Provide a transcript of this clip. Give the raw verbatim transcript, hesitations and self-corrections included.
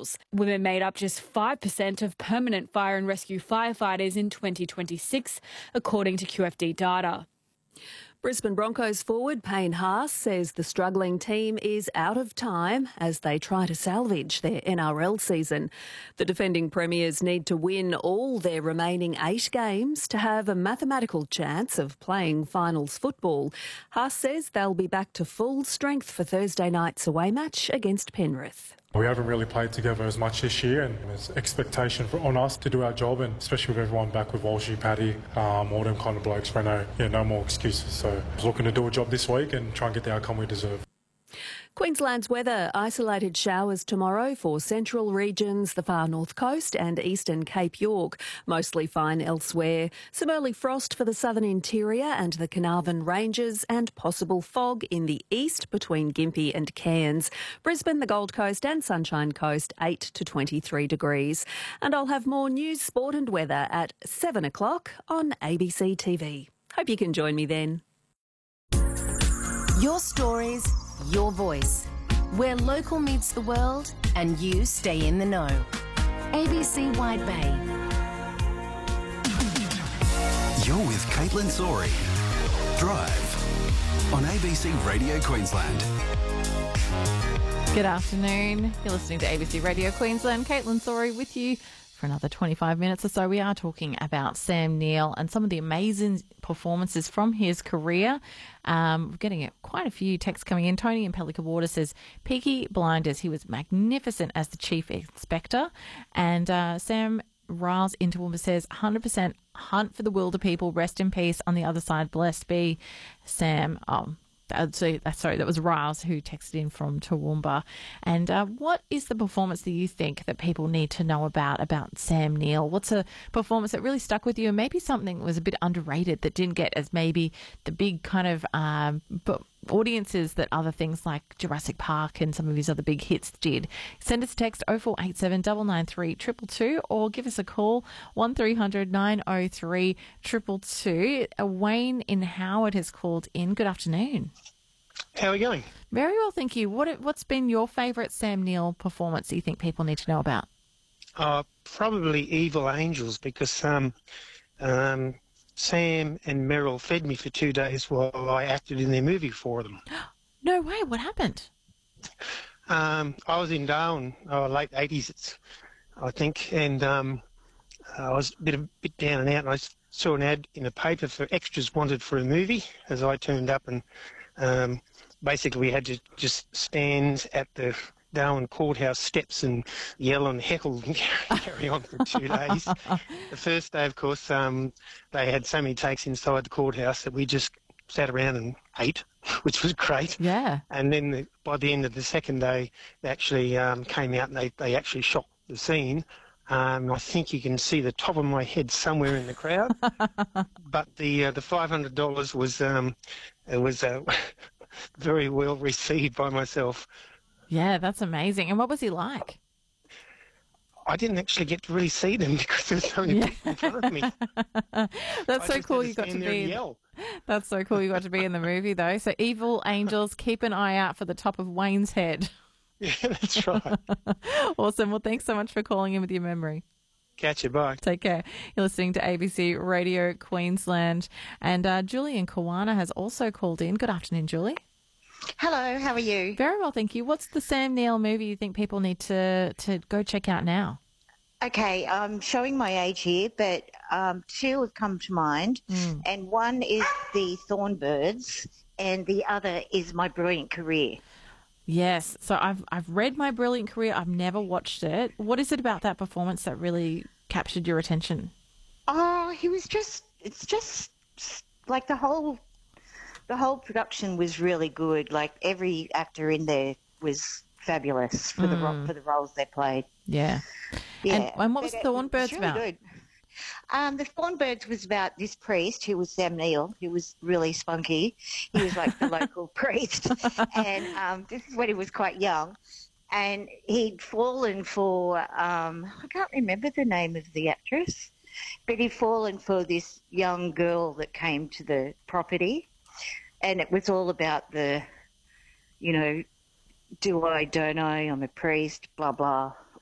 roles. Women made up just five percent of permanent fire and rescue firefighters in twenty twenty-six, according to Q F D data. Brisbane Broncos forward Payne Haas says the struggling team is out of time as they try to salvage their N R L season. The defending premiers need to win all their remaining eight games to have a mathematical chance of playing finals football. Haas says they'll be back to full strength for Thursday night's away match against Penrith. We haven't really played together as much this year, and there's expectation for, on us to do our job, and especially with everyone back with Walshy, Paddy, um, all them kind of blokes, Reno, yeah, no more excuses. So I was looking to do a job this week and try and get the outcome we deserve. Queensland's weather: isolated showers tomorrow for central regions, the far north coast and eastern Cape York. Mostly fine elsewhere. Some early frost for the southern interior and the Carnarvon Ranges, and possible fog in the east between Gympie and Cairns. Brisbane, the Gold Coast and Sunshine Coast, eight to twenty-three degrees. And I'll have more news, sport and weather at seven o'clock on A B C T V. Hope you can join me then. Your stories, your voice. Where local meets the world and you stay in the know. A B C Wide Bay. You're with Caitlin Sorey. Drive on A B C Radio Queensland. Good afternoon. You're listening to A B C Radio Queensland. Caitlin Sorey with you for another twenty-five minutes or so. We are talking about Sam Neill and some of the amazing performances from his career. Um, we're getting quite a few texts coming in. Tony in Pelican Water says, Peaky Blinders, he was magnificent as the chief inspector. And uh, Sam Riles in Toowoomba says, one hundred percent hunt for the Wilder people. Rest in peace. On the other side, blessed be Sam. Oh, Uh, so, uh, sorry, that was Riles who texted in from Toowoomba. And uh, what is the performance that you think that people need to know about, about Sam Neill? What's a performance that really stuck with you, and maybe something that was a bit underrated that didn't get as maybe the big kind of um, but audiences that other things like Jurassic Park and some of his other big hits did? Send us a text oh four eight seven, nine nine three, two two two or give us a call one three hundred, nine oh three, two two two. Uh, Wayne in Howard has called in. Good afternoon. How are we going? Very well, thank you. What, what's been your favourite Sam Neill performance that you think people need to know about? Uh, probably Evil Angels, because um, um, Sam and Meryl fed me for two days while I acted in their movie for them. No way, what happened? Um, I was in Darwin, oh, late eighties, I think, and um, I was a bit, a bit down and out, and I saw an ad in the paper for extras wanted for a movie as I turned up, and um, basically we had to just stand at the Darwin courthouse steps and yell and heckle and carry on for two days. The first day, of course, um, they had so many takes inside the courthouse that we just sat around and ate, which was great. Yeah. And then the, by the end of the second day, they actually um, came out and they, they actually shot the scene. Um, I think you can see the top of my head somewhere in the crowd. But the uh, the five hundred dollars was um, it was uh, very well received by myself. Yeah, that's amazing. And what was he like? I didn't actually get to really see them because there was so many Yeah. people in front of me. That's I so just cool had you got to stand there be and in, yell. That's so cool you got to be in the movie though. So Evil Angels, keep an eye out for the top of Wayne's head. Yeah, that's right. Awesome. Well, thanks so much for calling in with your memory. Catch you, bye. Take care. You're listening to A B C Radio Queensland. And uh, Julie in Kawana has also called in. Good afternoon, Julie. Hello, how are you? Very well, thank you. What's the Sam Neill movie you think people need to, to go check out now? Okay, I'm showing my age here, but um, two have come to mind, Mm. and one is The Thornbirds, and the other is My Brilliant Career. Yes. So I've I've read My Brilliant Career. I've never watched it. What is it about that performance that really captured your attention? Oh, he was just, it's just like the whole, the whole production was really good. Like every actor in there was fabulous for, Mm. the, ro- for the roles they played. Yeah. Yeah. And, and what was But it Thornbirds was really about? good. Um, the Thornbirds was about this priest who was Sam Neill, who was really spunky. He was like the local priest, and um, this is when he was quite young, and he'd fallen for um, I can't remember the name of the actress, but he'd fallen for this young girl that came to the property, and it was all about the, you know, do I, don't I? I'm a priest, blah blah.